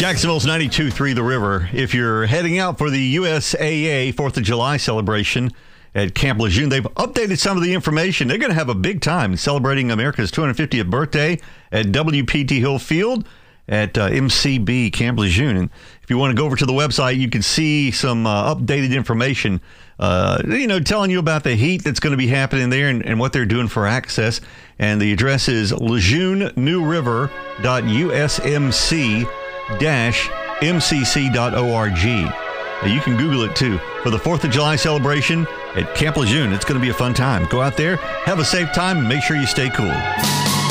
Jacksonville's 92.3 The River. If you're heading out for the USAA 4th of July celebration at Camp Lejeune, they've updated some of the information. They're going to have a big time celebrating America's 250th birthday at WPT Hill Field at MCB Camp Lejeune. And if you want to go over to the website, you can see some updated information, telling you about the heat that's going to be happening there and what they're doing for access. And the address is lejeunenewriver.usmc-mcc.org. You can Google it too. For the 4th of July celebration at Camp Lejeune, it's going to be a fun time. Go out there, have a safe time, and make sure you stay cool.